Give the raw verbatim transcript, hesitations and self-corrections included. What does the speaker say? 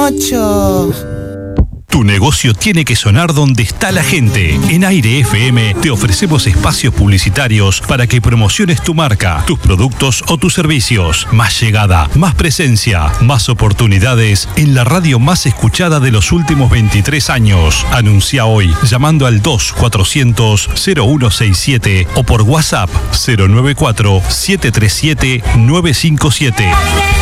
ocho. Tu negocio tiene que sonar donde está la gente. En Aire F M te ofrecemos espacios publicitarios para que promociones tu marca, tus productos o tus servicios. Más llegada, más presencia, más oportunidades en la radio más escuchada de los últimos veintitrés años. Anuncia hoy llamando al dos cuatrocientos cero uno sesenta y siete o por WhatsApp cero nueve cuatro siete tres siete nueve cinco siete.